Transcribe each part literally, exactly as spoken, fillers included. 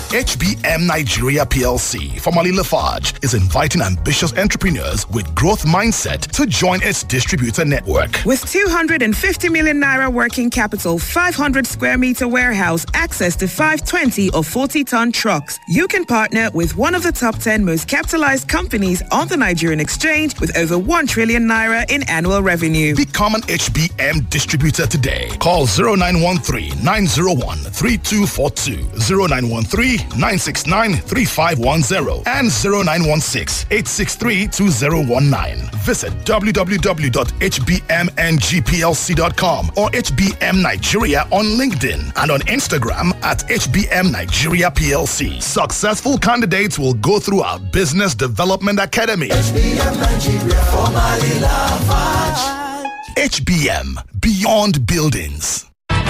H B M Nigeria P L C, formerly Lafarge, is inviting ambitious entrepreneurs with growth mindset to join its distributor network. With two hundred fifty million naira working capital, five hundred square meter warehouse, access to five twenty or forty ton trucks, you can partner with one of the top ten most capitalized companies on the Nigerian exchange with over one trillion naira in annual revenue. Become an H B M distributor today. Call zero nine one three, nine zero one, three two four two, zero nine one three, nine six nine, three five one zero, and zero nine one six, eight six three, two zero one nine. Visit w w w dot h b m n g p l c dot com or H B M Nigeria on LinkedIn and on Instagram at H B M Nigeria P L C. Successful candidates will go through our Business Development Academy. H B M Nigeria, formerly Lafarge. H B M, Beyond Buildings.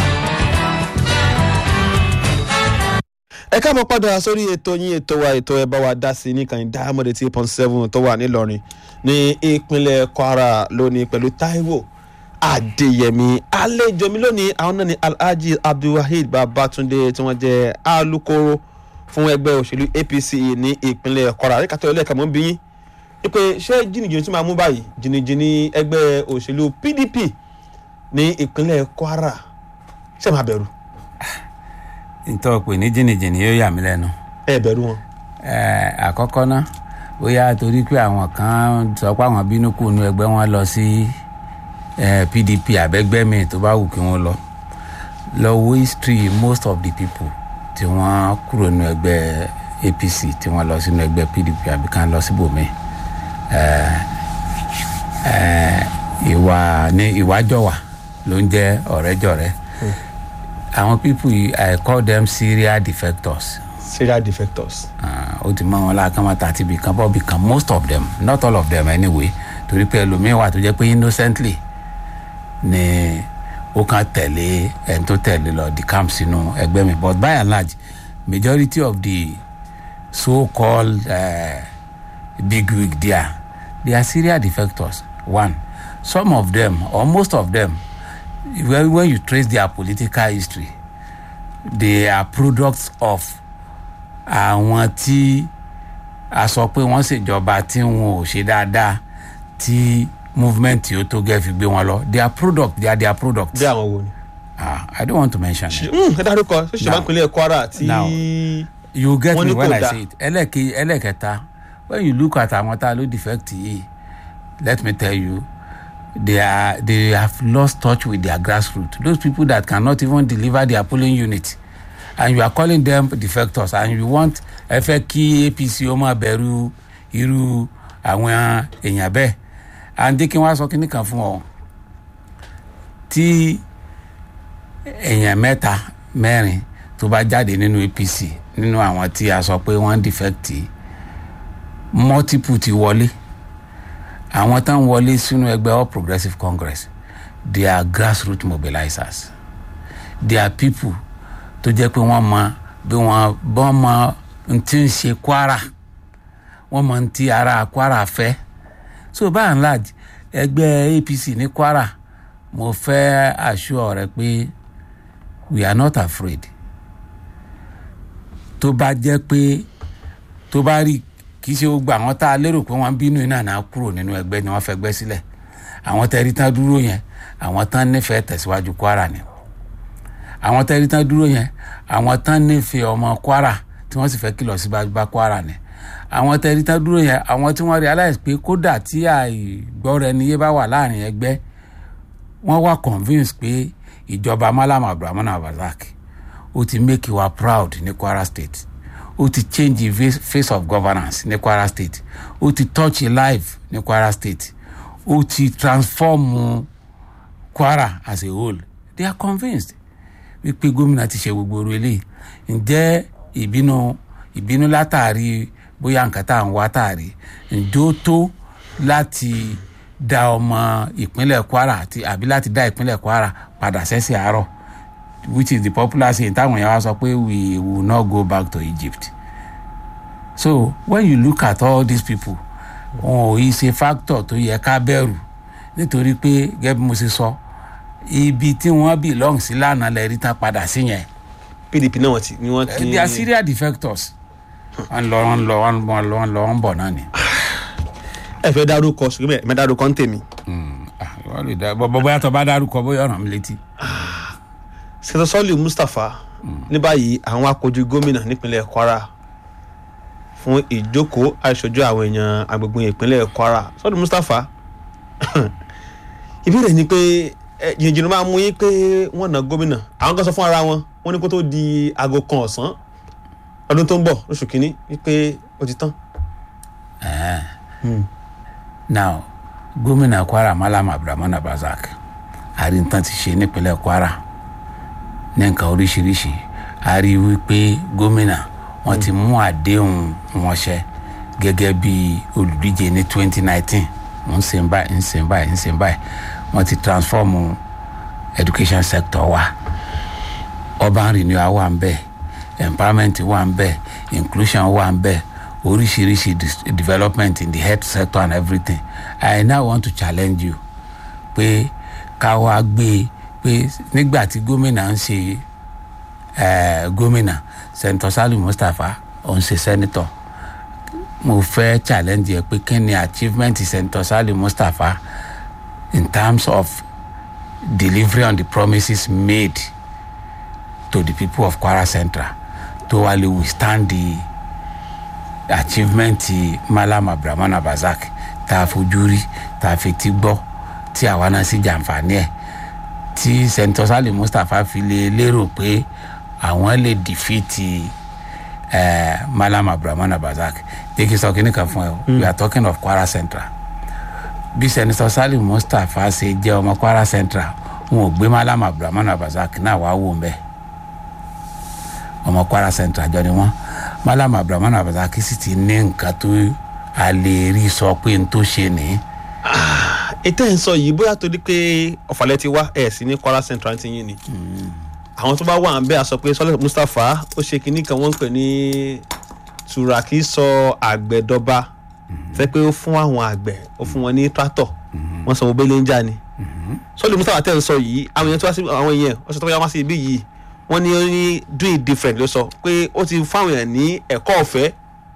ẹ káàbọ̀ padà sórí ètò yín ètò wa ètò ẹ bá wa dá sí ní kan Diamond eighty point seven tó wà nílọrin ní ìpínlẹ̀ Kwara lónìí pẹ̀lú Táíwò Adéyẹmí. Àlejò mi lónìí àwọn náà ni Alhaji Abdulwaheed Babatunde tí wọ́n jẹ́ alukoro fún ẹgbẹ́ òṣèlú A P C ní ìpínlẹ̀ Kwara. Àríkàtọ́ ẹlẹ́ẹ̀kan mọ́ bí yín pé ṣé jìnnìjìnnì tí máa mú báyìí jìnnìjìnnì ẹgbẹ́ òṣèlú P D P ní ìpínlẹ̀ Kwara ṣé máa bẹ̀rù? Ntọ́ pé ní jìnnìjìnnì yóò yà mí lẹ́nu. Ẹ bẹ̀rù wọn. Ẹ àkọ́kọ́ náà bóyá torí pé àwọn kan sọ pé àwọn bínú kù nínú ẹgbẹ́ wọn lọ sí P D P àbẹ́gbẹ́ mi tó bá wù kí wọ́n lọ. Lọ wo history most of the people tí wọ́n kúrò nínú ẹgbẹ́ A P C tí wọ́n lọ sínú ẹgbẹ́ P D P àbí kan lọ síbòmí. Ìwà ní ìwájọwà ló ń jẹ́ ọ̀rẹ́jọ̀rẹ́. Àwọn people I call them serial defectors. Serial defectors. Ó ti mọ wọn láàkàn máa tàti bí kan bọ́ bí kan most of them not all of them anyway torí pé ẹlòmíín wà tó jẹ́ pé innocently ni ó kàn tẹ̀lé ẹni tó tẹ̀lé lọ di camp sínú ẹgbẹ́ mi but by and large majority of the so-called uh, bigwig there they are serial defectors. One, some of them or most of them when, when you trace their political history they are products of àwọn tí a sọ pé wọ́n ṣèjọba tí wọn ò ṣe dáadáa tí movement yóò tó gẹ́ fi gbé wọn lọ they are product they are their products. bí àwọn wo ni. ah I don't want to mention it. ẹ dárúkọ ṣé ṣe máa ń pinlẹ̀ Kwara tí. now you get me when I say it ẹlẹ́kẹ̀ ẹlẹ́kẹta when you look at àwọn tá a ló defect yìí let me tell you they are they have lost touch with their grassroots those people that cannot even deliver their polling unit and you are calling them defectors and you want ẹ fẹ́ kí A P C ó máa bẹ̀rù irú àwọn èèyàn bẹ́ẹ̀ and kí wọ́n á sọ kíní kan fún ọ tí èèyàn mẹ́ta mẹ́rin tó bá jáde nínú A P C nínú àwọn tí a sọ pé wọ́n defect multiple ti wọlé àwọn tán wọlé sínú ẹgbẹ́ All Progressive Congress they are grassroots mobilizers they are people tó jẹ́ pé wọ́n mọ bí wọ́n bọ́n mọ n tí ń ṣe Kwara wọ́n mọ n tí ara Kwara fẹ́ so by and large ẹgbẹ́ A P C ní Kwara mo fẹ́ assure rẹ pé we are not afraid tó bá jẹ́ pé tó bá rí kì í ṣe gbogbo àwọn tá a lérò pé wọ́n bínú iná náà kúrò nínú ẹgbẹ́ ni wọ́n fẹ́ gbẹ́ sílẹ̀ àwọn tẹ́rí tán dúró yẹn àwọn tán nífẹ̀ẹ́ tẹ̀síwájú Kwara ni àwọn tẹ́rí tán dúró yẹn àwọn tán nífẹ̀ẹ́ ọmọ Kwara tí wọ́n sì fẹ́ kìlọ̀ sí bá Kwara ni àwọn tẹ́rí tán dúró yẹn àwọn tí wọ́n realize pé kódà tí àìgbọ́ra ẹni yé bá wà láàrin ẹgbẹ́ wọ́n wá convince pé ìjọba Malam Abdulrahman Abazak ó ti make wa proud ní Kwara State ó ti change the face of governance ní Kwara State ó ti touch life ní Kwara State ó ti transform Kwara as a whole they are convinced wípé gómìnà ti ṣe gbogbo orí eléyìí ǹjẹ́ ìbínú ìbínú látàrí bóyá nǹkan tá à ń wá tààrí ǹjẹ́ ó tó láti dá ọmọ ìpínlẹ̀ Kwara àti àbí láti dá ìpínlẹ̀ Kwara padà sẹ́sẹ̀ àárọ̀ which is the popular saying táwọn èèyàn wá sọ pé we will not go back to Egypt. So when you look at all these people wọn ò yí ṣe factor tó yẹ ká bẹ̀rù nítorí pé gẹ́gẹ́ bí mo ṣe sọ ibi tí wọ́n belong sí lánàá lẹ́rí tán padà sí yẹn P D P náà wọ́n ti ni wọ́n ti. they are serial defectors. wọ́n lọ wọ́n lọ wọ́n lọ wọ́n lọ wọ́n bọ̀ náà ni. ẹ fẹ́ dárúkọ ṣùgbọ́n ẹ mẹ́ dárúkọ ń tèmi. wọ́n lè dá bọ́ bóyá tó bá dárúkọ bóyá ọ̀ràn mi létí. Senator Saliu Mustapha ní báyìí àwọn akojú gómìnà nípínlẹ̀ Kwara fún ìjókòó aṣojú àwọn èèyàn agbègbè ìpínlẹ̀ Kwara. Saliu Mustapha ìbéèrè ni pé yìnyín máa mú yín pé wọ́n na gómìnà àwọn kan sọ fún ara wọn wọ́n ní kó tó di aago kan ọ̀sán ọdún tó ń bọ̀ lóṣù kínní wípé ó ti tán. now gómìnà Kwara Malam Abdulrahman Abdulrazak àríntàn ti ṣe nípínlẹ̀ Kwara ní nǹkan oríṣiríṣi a rí wípé gómìnà wọn ti mú àdéhùn wọn ṣẹ gẹ́gẹ́ bí olùdíje ní twenty nineteen ń ṣe báyìí ń ṣe báyìí ń ṣe báyìí wọn ti transform education sector wa urban renewal wà ń bẹ empowerment wà ń bẹ inclusion wà ń bẹ oríṣiríṣi development in the health sector and everything. I now want to challenge you pé ká wá gbé pé nígbà tí gómìnà ń ṣe gómìnà Senator Saliu Mustapha ó ń ṣe senator mo fẹ́ challenge yẹ pé kí ni achievement Senator Saliu Mustapha in terms of delivery on the promises made to the people of Kwara Central to wale withstand the achievement Malam Abdulrahman Abdulrazak tá a fojú rí tá a fetí gbọ́ tí àwa náà sì jàǹfààní ẹ̀ tí Senator Saliu Mustapha fi lè lérò pé àwọn lè defeat uh, Malam Abdulrahman Abdulrazak. Jẹ́ kí n sọ kíní kan fún ẹ o we are talking of Kwara Central. Bí Senator Saliu Mustapha ṣe jẹ́ ọmọ Kwara Central wọn ò gbé Malam Abdulrahman Abdulrazak náà wá wò ń bẹ́ẹ̀ ọmọ Kwara Central jọ ni wọn Malam Abdulrahman Abdulrazak sì ti ní nǹkan tó a lè rí sọ pé n tó ṣe ní. ètò ẹ̀ ń sọ yìí bóyá torí pé ọ̀fàlẹ́ ti wá ẹ̀ sí ní Kwara Central ti yín ni àwọn tó bá wà ń bẹ́ a sọ pé Saliu Mustapha ó ṣe kinní kan wọ́n ń pè ní turaki sọ àgbẹ̀dọba fẹ́ pé ó fún àwọn àgbẹ̀ ó fún wọn ní tractor wọ́n sọ wọ́n bẹ́ẹ̀ lé ń jà ni Saliu Mustapha tẹ̀ ń sọ yìí àwọn èèyàn tó wá sí àwọn èèyàn ó sọ tó wá sí ibí yìí wọ́n ní ó ní do it different ló sọ pé ó ti fáwọn èèyàn ní ẹ̀kọ́ ọ̀fẹ́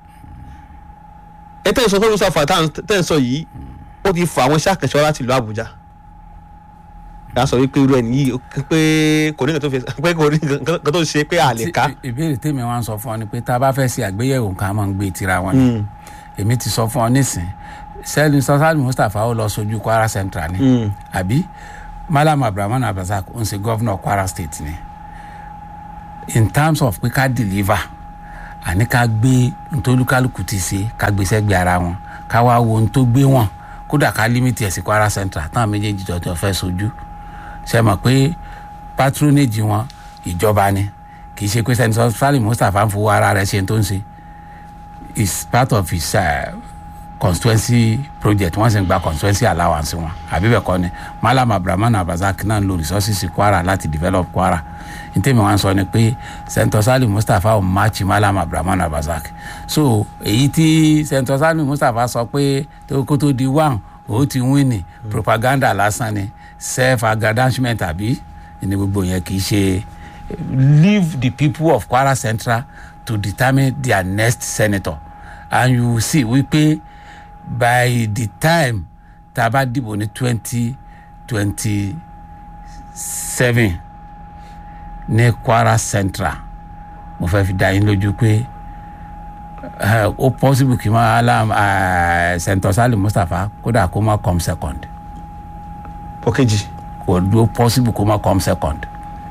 ẹ tẹ́ ń sọ Saliu Mustapha tẹ́ ń sọ yìí ó ti fà àwọn iṣẹ́ àkànṣe láti ìlú Àbújá yà sọ wípé irú ẹ̀ nìyí pé kò ní nǹkan tó fi pé kò ní nǹkan tó ṣe pé a lè ká. ìbéèrè tèmi wá ń sọ fún ọ ni pé tá a bá fẹ́ ṣe àgbéyẹ̀wò nǹkan a máa ń gbé tira wọn ni èmi ti sọ fún ọ nísìn Saliu Mustapha ó lọ sojú Kwara Central ni àbí Malam Abdulrahman Abdulrazak ó ń ṣe governor Kwara State ni in terms of pé ká deliver àní ká gbé ntolúkálùkù ti ṣe ká gbé sẹ́gbẹ̀ẹ́ ara wọn ká wá wo ohun tó gbé wọn kódà ká límìtì ẹ̀ sí Kwara Central táwọn méjèèjì jọjọ fẹ́ sojú ṣe mọ̀ pé patronage wọn ìjọba ni kì í ṣe pé Senator Saliu Mustapha ń fowó ara rẹ̀ ṣe tó ń ṣe is part of his uh, constituency project wọ́n sì ń gba constituency allowance wọn àbí bẹ́ẹ̀ kọ́ ni Malam Abdulrahman Abdulrazak náà ń lo resources Kwara láti develop Kwara ntẹ́mi wọn sọ ni pé Senator Saliu Mustapha ò match Malam Abdulrahman Abdulrazak so èyí tí Senator Saliu Mustapha sọ pé kó tó di one ó ti win ni propaganda lásán ni self aggrandizement àbí ní gbogbo yẹn kì í ṣe leave the people of Kwara Central to determine their next senator and you will see wípé by the time tá a bá dìbò ní twenty twenty seven ní Kwara Central mo fẹ́ fi dá yín lójú pé ó possible kí máa alam Senator Saliu Mustapha kódà kó má come second. Pọ́kẹ́jì. kò dó possible kó má come second.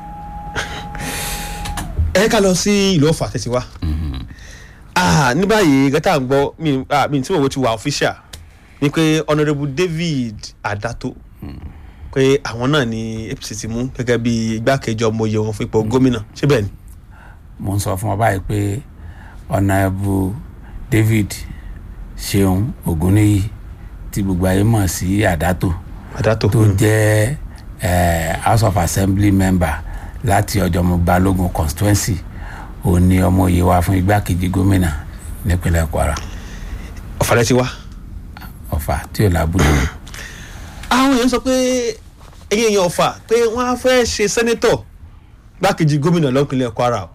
ẹ ká lọ sí ìlú Ọ̀fà tẹ̀sí wa. ní báyìí gẹ́tà ń gbọ́ mi tí mo ti wà official ni pé Honourable David Adato pé àwọn náà ni A P C ti mú gẹ́gẹ́ bí igbákejì ọmọ oyè wọn fún ipò gómìnà ṣé bẹ́ẹ̀ ni. mo ń sọ fún ọ báyìí pé Honourable David Ṣeun Ògúnníyì tí gbogbo ayé mọ̀ sí Adato Adato tó jẹ́ House of Assembly member láti Ọ̀jọ̀mọ̀ Balógun constituency ó ní ọmọ oyè wa fún igbákejì gómìnà nípínlẹ̀ Kwara. Ọ̀fà lẹ ti wá. Ọ̀fà tí ò lábúlé. àwọn èèyàn sọ pé ẹ̀yin èèyàn Ọ̀fà pé wọ́n á fẹ́ ṣe sẹ́nẹ́tọ̀ gbákejì gómìnà lọ́pìnlẹ̀ Kwara o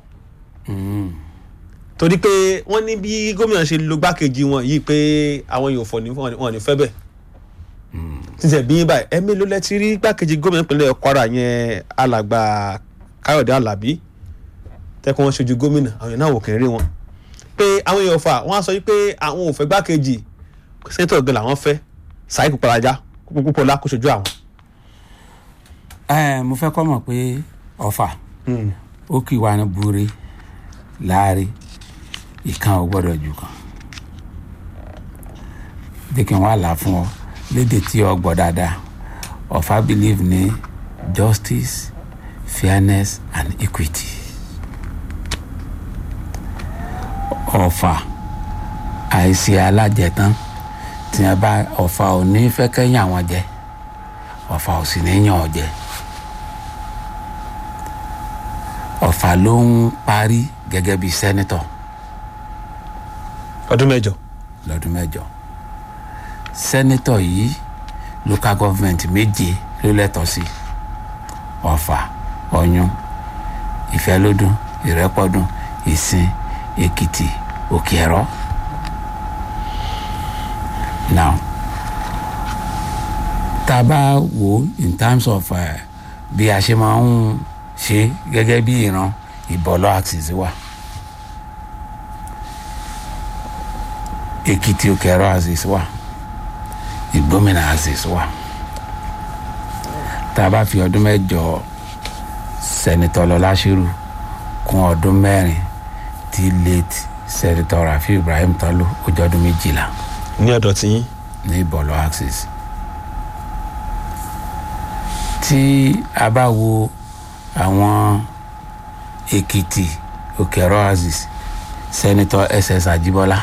torí pé wọ́n ní bí gómìnà ṣe lo gbákejì wọn yìí pé àwọn yóò fọ̀ ní wọn ní fẹ́ bẹ́ẹ̀ tíṣẹ̀ bí báyìí ẹ̀mí ló lẹ́tí rí gbákejì gómìnà ìpínlẹ̀ Kwara yẹn alàgbà Káyọ̀dé Alábí tẹ́kọ̀ wọn ṣojú gómìnà àwọn yẹn náà wò kẹ́rin wọn pé àwọn èèyàn fà wọ́n á sọ wípé àwọn ò fẹ́ gbákejì sẹ́ńtọ̀ gan làwọn fẹ́ Saheed Púpọ̀lájà Púpọ̀lá kó ṣojú àwọn. ẹ mo fẹ́ kọ́ mọ̀ pé Ọ̀fà ó kì í wá ní búre láàrin ìkan ò gbọ́dọ̀ jù kan bí kí n wá là fún ọ lédè tí ọ gbọ́ dáadáa Ọ̀fà believe ní justice fairness and equity. Ọ̀fà àìsí alájẹtán tí a bá Ọ̀fà ò ní fẹ́ kẹ́yìn àwọn jẹ Ọ̀fà ò sì ní yàn ọ́ jẹ Ọ̀fà ló ń parí gẹ́gẹ́ bí sẹ́nitọ̀ ọdún mẹ́jọ lọ́dún mẹ́jọ sẹ́nitọ̀ yìí local government méje ló lẹ́tọ̀ọ́ sí Ọ̀fà Ọ̀yún Ìfẹ́lódùn Ìrẹ́pọ̀dùn Ìsìn Èkìtì Òkè Ẹ̀rọ. Now tá a bá wò in terms of uh, bí a ṣe máa ń ṣe gẹ́gẹ́ bí ìran ìbọ̀lọ́ axis wà Èkìtì Òkè Ẹ̀rọ axis wà Ìgbómìnà axis wà tá a bá fi ọdún mẹ́jọ sẹ́nitọ́ Lọlá Ṣírù kún ọdún mẹ́rin tí late sẹ́nitọ́ Rafiu Ibrahim Tọ́lú ó jẹ́ ọdún méjìlá ní ọ̀dọ̀ tí yín ní ìbọ̀lọ́ axis. Tí a bá wo àwọn Èkìtì Òkè Ẹ̀rọ axis sẹ́nitọ́ S S Ajíbọ́lá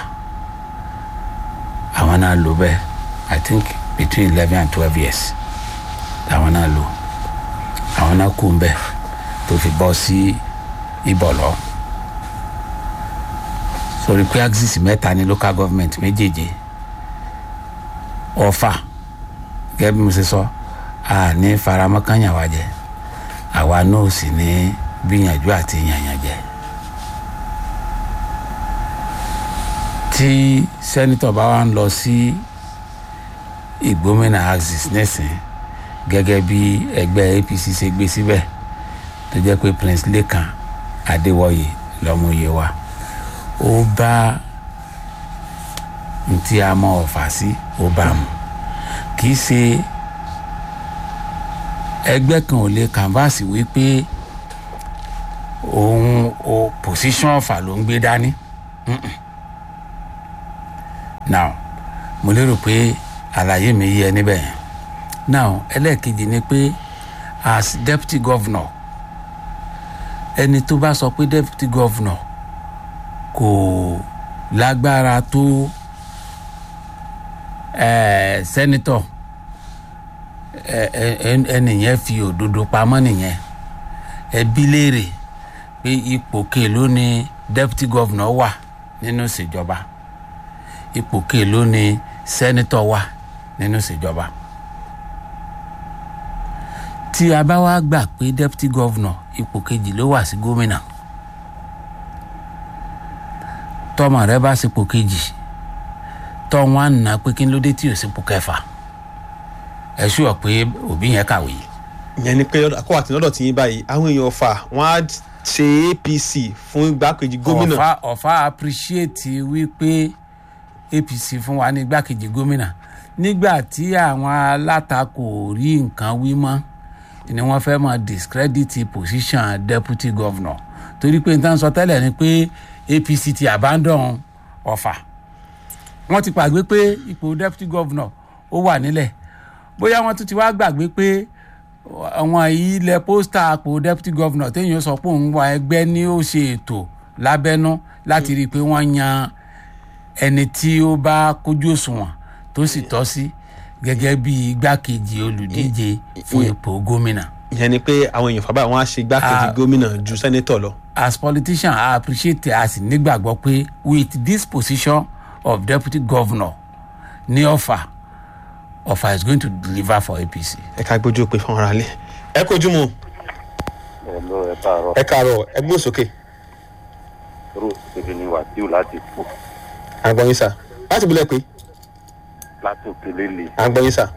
àwọn náà lò bẹ́ẹ̀ I think between eleven and twelve years àwọn náà lò àwọn náà kú bẹ́ẹ̀ tó fi bọ́ sí ìbọ̀lọ́ sórí pé axis mẹ́ta ní local government méjèèjì Ọ̀fà gẹ́gẹ́ bí mo ṣe sọ a ní faramọ́kànyà wa jẹ àwa náà sì ní gbìyànjú àti yànyàn jẹ. Tí sẹ́nitọ̀ bá wá ń lọ sí Ìgbómìnà axis nísìn gẹ́gẹ́ bí ẹgbẹ́ A P C ṣe gbé síbẹ̀ tó jẹ́ pé Prince Lékan Adéwọyè lọ́mọye wa ó bá ntí a mọ Ọ̀fà sí ó bá mu kì í ṣe ẹgbẹ́ kan ò lè canvas wípé òun o position Ọ̀fà ló ń gbé dání. Now mo lérò pé àlàyé mi yé níbẹ̀ yẹn. Now ẹlẹ́ẹ̀kejì ni pé as deputy governor ẹni tó bá sọ pé deputy governor kò lágbára tó eh, senator ẹnìyẹn fi òdodo pamọ́ nìyẹn ẹbí léèrè pé ipò kèló ni deputy governor wà nínú ìṣèjọba ipò kèló ni senator wà nínú ìṣèjọba. Tí a bá wá gbà pé deputy governor ipò kejì ló wà sí gómìnà tọ́mọ rẹ̀ bá sípò kejì tọ́ wọn á nà pé kí ló dé tí ò sípò kẹfà ẹ ṣúọ pé òbí yẹn kàwé. ìyẹn ni pé àkọ́wà tí lọ́dọ̀ tí yín báyìí àwọn èèyàn Ọ̀fà wọ́n á ṣe A P C fún igbákejì gómìnà. Ọ̀fà Ọ̀fà appreciate wípé A P C fún wa ní igbákejì gómìnà nígbà tí àwọn alátakò rí nǹkan wí mọ́ ni wọ́n fẹ́ máa discredit position deputy governor torí pé nǹkan sọ tẹ́lẹ̀ ni pé A P C ti abandon Ọ̀fà wọ́n ti pàgbé pé ipò deputy governor ó wà nílẹ̀ bóyá wọ́n tún ti wá gbàgbé pé àwọn ilẹ̀ pósítà àpò deputy governor téèyàn sọ pé òun wà ẹgbẹ́ ní ó ṣe ètò lábẹ́nú láti rí i pé wọ́n yan ẹni tí ó bá kójú òṣùwọ̀n tó sì tọ́ sí gẹ́gẹ́ bí igbákejì olùdíje fún ipò gómìnà. ìyẹn ni pé àwọn èèyàn fàbá wọn á ṣe igbákejì gómìnà ju sẹ́nẹ́tọ̀ lọ. As politician I appreciate a sì nígbàgbọ́ pé with this position of deputy governor ní Ọ̀fà Ọ̀fà is going to deliver for A P C. ẹ ká gbójú pé fún ara lé ẹ kojú mu. Hello, ẹ káàárọ̀. ẹ káàárọ̀ ẹ gbó sókè. Ró èmi ni Wàsíù láti pò. àgbọ̀nyin sà láti bílẹ̀ pé. Láti òkèlè lè. àgbọ̀nyin sà.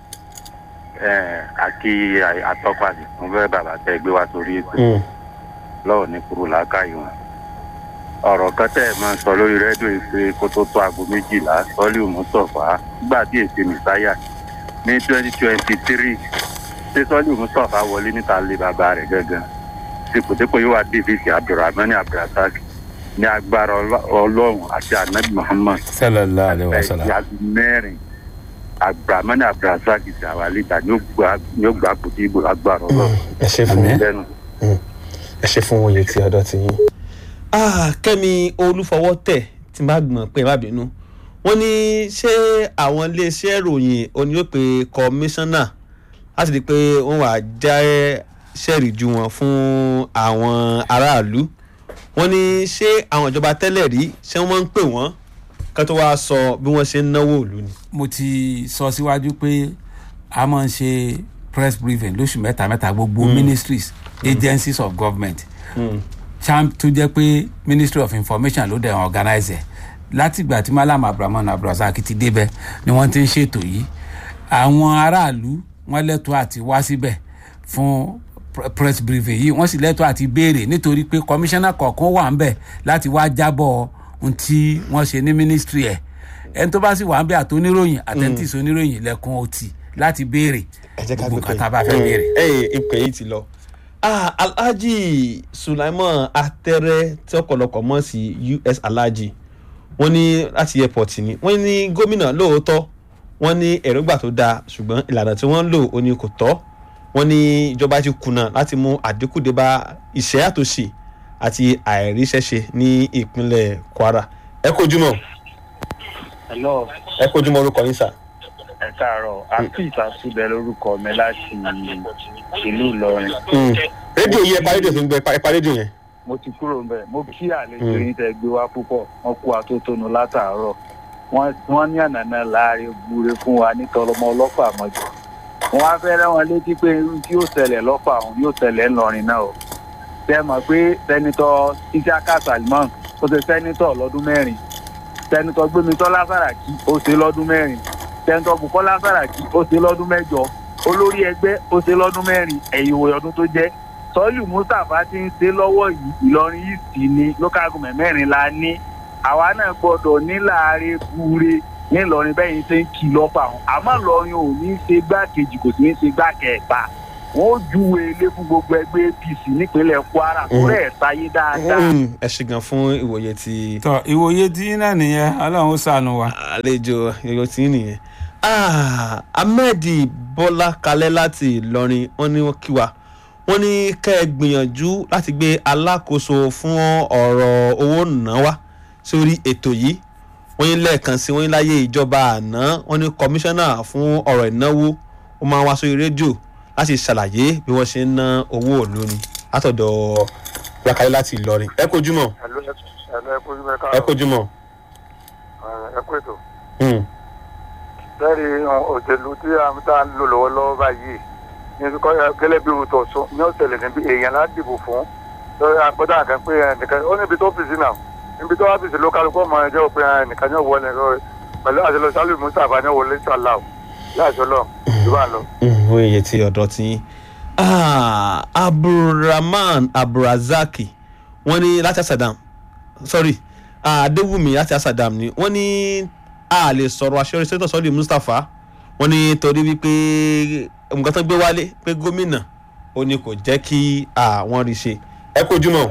Ẹ àkí àtọ́kọ̀ àti fún bẹ́ẹ̀ bàbá tẹ́ gbé wá sórí ètò. Lọ́wọ́ ní kúrò lákàyè wọn. Ọ̀rọ̀ kan tẹ́ ẹ máa ń sọ lórí rédíò yìí pé kó tó tó aago méjìlá Sọ́líù Mùsọ̀fà nígbà tí èsì mìsáyà ní twenty twenty three ṣé Sọ́líù Mùsọ̀fà wọlé níta lé bàbá rẹ̀ gángan. Sípòdépò yóò wá David Abdulrahman Abdulrasaq ní agbára Ọlọ́run àti Anabi Muhammad. sallallahu alaihi wasallam. Ẹ̀yà mẹ́rin Abdulrahman Abdulrasaq ti àwàlídà ní ó gbà kò tí ìbò agbára Ọlọ́run. ẹ ṣe fún Àmín. Lẹ́nu. ẹ ṣe fún oyè tí ọ̀dọ̀ ti yín. Kẹ́mi Olúfọwọ́tẹ̀ tí má gbọ̀n pé má bínú wọ́n ní ṣé àwọn iléeṣẹ́ ìròyìn òní ó pe kọmíṣánná láti di pé wọ́n wà jẹ́ ṣẹ́ẹ̀rìjú wọn fún àwọn aráàlú wọ́n ní ṣé àwọn ìjọba tẹ́lẹ̀ rí ṣé wọ́n ń pè wọ́n ká tó wáá sọ bí wọ́n ṣe ń náwó ìlú ni. mo ti sọ síwájú pé a máa ń ṣe press briefing lóṣù mẹ́ta mẹ́ta gbogbo mm. ministries mm. agencies of government mm. champ tó jẹ́ pé ministry of information ló dẹ̀ organize ẹ̀ látìgbà tí Malam Abdulrahman Abdulrasaq ti débẹ̀ ni wọ́n ti ń ṣètò yìí àwọn aráàlú wọ́n lẹ́tọ̀ọ́ àti wá síbẹ̀ fún press briefing yìí wọ́n sì lẹ́tọ̀ọ́ àti béèrè nítorí pé commissioner kọ̀ọ̀kan wà ń bẹ̀ láti wá jábọ̀ ohun tí wọ́n ṣe ní ministry ẹ̀ ẹni tó bá sì wà ń bẹ̀ àtòníròyìn àtẹ̀ntìsí oníròyìn lẹ́kùn ọtí láti béèrè gbogbo nǹkan tá a bá fẹ́ béèrè. ẹ ẹ ìpè yìí ti lọ Alhaji Sulaiman Atẹrẹ tí ọ̀pọ̀lọpọ̀ mọ̀ sí U S Alhaji wọ́n ní láti airport ni wọ́n ní gómìnà lóòótọ́ wọ́n ní èròǹgbà tó dáa ṣùgbọ́n ìlànà tí wọ́n ń lò ó ní kò tọ́ wọ́n ní ìjọba ti kùnà láti mú àdínkù dé bá ìṣẹ́ àtòṣì àti àìríṣẹ́ṣe ní ìpínlẹ̀ Kwara. ẹ kojúmọ́. Hello. ẹ kojúmọ́ orúkọ yín sà. Ẹ káàárọ̀ àti ìtàsíbẹ̀ lórúkọ mi láti ìlú Ìlọrin. rédíò yìí ẹ pa rédíò fi ń gbẹ ẹ pa rédíò yẹn. Mo ti kúrò ń bẹ̀ mo kí àlejò yín tẹ́ gbé wá púpọ̀ wọ́n kú atótónu látàárọ̀ wọ́n ní ànànà láàrin gbúre fún wa nítorí ọmọ ọlọ́pàá àmọ́jọ. Wọ́n á fẹ́ rán wọn létí pé irú tí yóò ṣẹlẹ̀ lọ́pàá òun yóò ṣẹlẹ̀ ńlọrin náà o. Ṣé mọ̀ pé sẹ́nitọ́ Isiaka Salman ó ṣe sẹ́nitọ́ lọ́dún mẹ́rin sẹ́nitọ́ Gbémitọ́lá Sàràkí ó ṣe lọ́dún mẹ́rin sẹ́nitọ́ Bùkọ́lá Sàràkí ó ṣe lọ́dún mẹ́jọ olórí ẹgbẹ́ ó ṣe lọ́dún mẹ́rin ẹ̀yìn òwe ọdún tó jẹ́ Sọ́líù Mùsọ̀fà ti ń ṣe lọ́wọ́ yìí Ìlọrin yìí sì ni local government mẹ́rin la ní àwa náà gbọ́dọ̀ ní láàrin gbúre ní Ìlọrin bẹ́ẹ̀ yìí ṣe ń kí lọ́pàá àwọn àmọ́ Ìlọrin ò ní ṣe gbákejì kò sí ní ṣe gbákẹ́ẹ̀ta wọ́n ó júwe ilé fún gbogbo ẹgbẹ́ A P C nípínlẹ̀ Kwara tó rẹ̀ sáyé dáadáa. ẹ ṣe gan fún ìwòye ti. tọ ìwòye tí náà nìyẹn Ọlọ́run ó ṣàánú wa. àlejò ìwòye tí nìyẹn. Ahmed Bọ́lá Kalẹ́ láti Ìlọrin wọ́n ní wọ́n kí wa wọ́n ní kẹ́ ẹ gbìyànjú láti gbé alákòóso fún ọ̀rọ̀ owó ná wá sórí ètò yìí wọ́n ní lẹ́ẹ̀kan sí wọ́n ní láyé ìjọba àná wọ́n ní kọmíṣánná fún ọ̀rọ̀ ìnáwó ó máa wá sórí rédíò láti ṣàlàyé bí wọ́n ṣe ń ná owó òlu ni látọ̀dọ̀ Bọ́lá Kalẹ́ láti Ìlọrin. ẹ kojúmọ́. ẹ kojúmọ́. ẹ kú ètò. lẹ́rìí òṣèlú tí a ń lò lọ́wọ́lọ́wọ́ báyìí gẹ́lẹ́ bí o tọ̀ sọ ní ọ̀sẹ̀lẹ̀ níbi èèyàn láti dìbò fún àgbọ̀dọ̀ àkàn pé nìkan ó níbi tó fìsí náà níbi tó wá fìsí ló kálukú ọmọ ẹjọ́ pé nìkan yóò wọlé pẹ̀lú àṣẹ lọ Sọ́líù Mùsọ̀fà ní wọlé sàlá o láàṣọ lọ ló bá lọ. ó yẹ ti ọ̀dọ̀ tí Abdulrahman Abdulrasaq wọ́n ní láti Asadam sorry Adéwùmí láti Asadam ni wọ́n ní a lè sọ̀rọ̀ àṣeyọrí sẹ́tọ̀ Sọ́líù Mùsọ̀fà wọ́n ní torí wípé nǹkan tó gbé wálé pé gómìnà ó ní kò jẹ́ kí àwọn rí ṣe. ẹ kojúmọ́.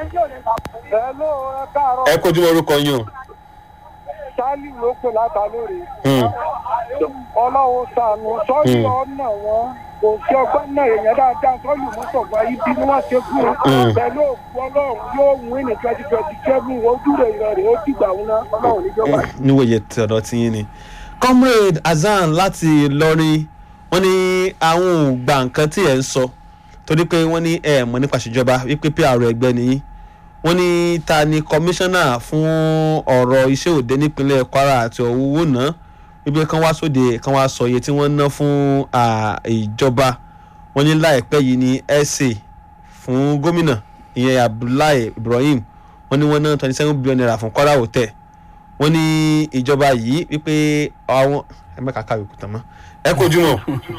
ẹ kojúmọ́ orúkọ yín o. Sálíù ló pè láta lórí. Ọlọ́run ṣàánú Sọ́líù ọ̀nà wọn kò sí ọgbọ́n náà èèyàn dáadáa Sọ́líù Mùsọ̀fà ibi ni wọ́n ṣe fún un pẹ̀lú òkú Ọlọ́run yóò mú ní twenty twenty seven ojúre ìrọ̀rẹ́ ó dìgbà wọn náà Ọlọ́run níjọba. níwòye tí ọ̀dọ̀ tí yín ni Comrade Hasan láti Ìlọrin wọ́n ní àwọn ò gba nǹkan tí ẹ̀ ń sọ torí pé wọ́n ní ẹ̀ mọ̀ nípa ìṣèjọba wípé P R ẹgbẹ́ nìyí wọ́n ní ta ni kọmíṣánná fún ọ̀rọ̀ iṣẹ́ òde nípínlẹ̀ Kwara àti owó náà wípé kán wá sóde kán wá sọ iye tí wọ́n ná fún ìjọba wọ́n ní láìpẹ́ yìí ní S A fún gómìnà ìyẹn Abdullahi Ibrahim wọ́n ní wọ́n ná twenty seven billion naira fún Kwara Hotel wọ́n ní ìjọba yìí wípé àwọn ẹ mẹ́ka káwé kùtà mọ́ ẹ kojú wọn.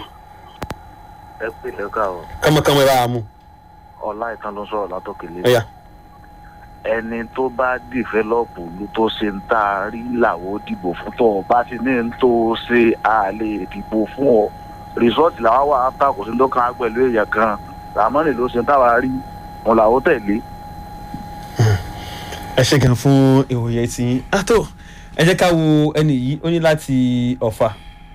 ẹ pè lẹ́ka o. kọ́mọkọ́mọ ẹ bá a mú. ọlá ìtàn ló ń sọ̀rọ̀ látòkèlè. ẹ̀yà. ẹni tó bá dìfẹ́lọ́pù ló tó ṣe ń tá a rí làwọn dìbò fún tọ́ ọ bá ti ní ń tó ṣe àlè ìdìbò fún ọ rìsọ́ọ̀tì làwọn wà áfà kò sí tó kàn án pẹ̀lú èèyàn kan ràmọ́nì ló ṣe ń táwa rí wọn làwọn tẹ̀lé. ẹ ṣe gan fún ìwòye tí àtò ẹ jẹ́ ká wo ẹni yìí ó ní láti Ọ̀fà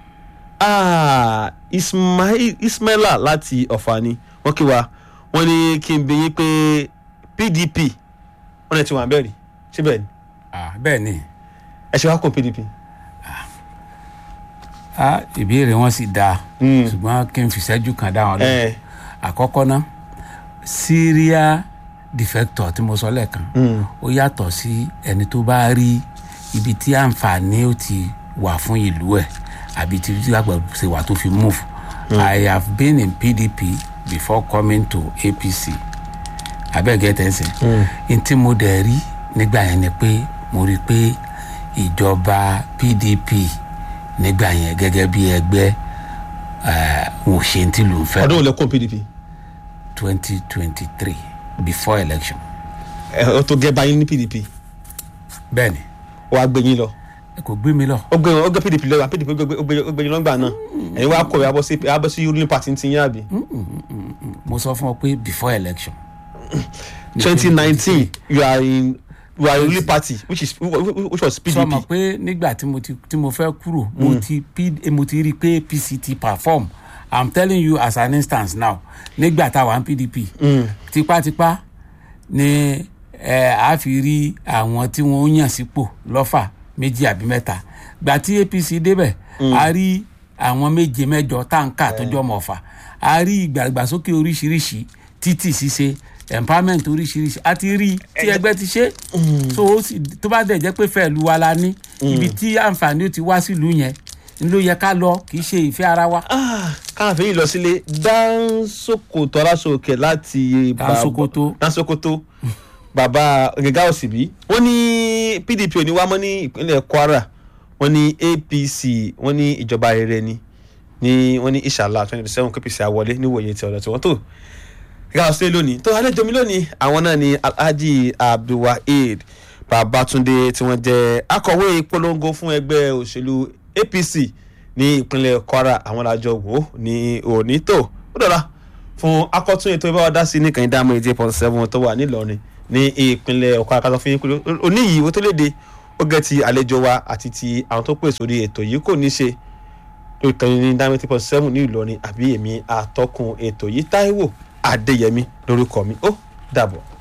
Ismail Ismaila láti Ọ̀fà ni wọ́n kí wa wọ́n ní kí n bi yín pé P D P wọ́n lè ti wà bẹ́ẹ̀ rí ṣé bẹ́ẹ̀ ni. bẹ́ẹ̀ ni. ẹ ṣe wá kó P D P. ìbéèrè wọn sì dáa ṣùgbọ́n kí n fi ṣẹ́jú kan dáhùn lọ. àkọ́kọ́ náà Syria defector tí mo sọ lẹ́ẹ̀kan ó yàtọ̀ sí ẹni tó bá rí ibi tí àǹfààní ó ti wà fún ìlú ẹ̀ àbí tí wàá ṣe wà tó fi move. Mm. I have been in P D P before coming to A P C abeg get ẹsẹ n tí mo dẹ̀ rí nígbà yẹn ni pé mo rí pé ìjọba P D P nígbà yẹn gẹ́gẹ́ bí ẹgbẹ́ wọn ò ṣe ní tìlú fẹ́. ọdún wo lẹ kó P D P. twenty twenty three before election. ẹ ọ tó gẹ báyìí ní P D P. bẹ́ẹ̀ni. wàá gbé yín lọ. kò gbé mi lọ. ó gbé ó gbé P D P lọ P D P ó gbé yín lọ́gbà náà ẹ̀yin wàá kọ̀wé abọ́ sí abọ́ sí ruling party ti yín àbí. mo sọ fún ọ pé before election. twenty nineteen you are in you are in ruling party which is which was P D P. sọ ma pé nígbà tí mo ti tí mo fẹ́ kúrò mo ti mo ti rí pé P C T perform I'm telling you as an instance now nígbà tá a wà ní P D P tipátipá ni ẹ a fi rí àwọn tí wọ́n yàn sípò lọ́fà méjì àbí mẹ́ta gbà tí A P C débẹ̀ a rí àwọn méje mẹ́jọ táǹkà tó jọ mọ̀ ọ̀fà a rí ìgbàgbàsókè oríṣiríṣi títì ṣíṣe empowerment oríṣiríṣi a ti rí tí ẹgbẹ́ ti ṣe so tó bá dẹ̀ jẹ́ pé fẹ́ẹ́ lu wa la ní ibi tí àǹfààní ó ti wá sílùú yẹn ló yẹ ká lọ kì í ṣe ìfẹ́ ara wa. káà fẹ́yìn lọ sílé Dánsokoto Aláṣọkè láti Dánsokoto Dánsokoto bàbá gẹ́gẹ́ òsìbí wọ́n ní P D P ò ní wá mọ́ ní ìpínlẹ̀ Kwara wọ́n ní A P C wọ́n ní ìjọba rere ni ní wọ́n ní inshallah twenty twenty seven K P C àwọlé níwòye tí ọ̀dọ̀ tí wọ́n tó gẹ́gẹ́ òsìlẹ̀ lónìí tó àlejò mi lónìí àwọn náà ni Alhaji Abdulwaheed Babatunde tí wọ́n jẹ́ akọ̀wé ìpolongo fún ẹgbẹ́ òṣèlú A P C ní ìpínlẹ̀ Kwara àwọn làjọ wò ní òní tó ó dọ̀la fún akọ́tún ètò ìbáwá dá sí ní kàn dáàmú eighty point seven tó wà nílọrin ní ìpínlẹ̀ Kwara kátó fún yín pé òní yìí ó tó léde ó gẹ́ ti àlejò wa àti ti àwọn tó pè sórí ètò yìí kò ní ṣe lórí kan ní dáàmú eighty point seven ní ìlọrin àbí èmi àtọkùn ètò yìí Táíwò Adéyẹmí lórúkọ mi ó dàbọ̀.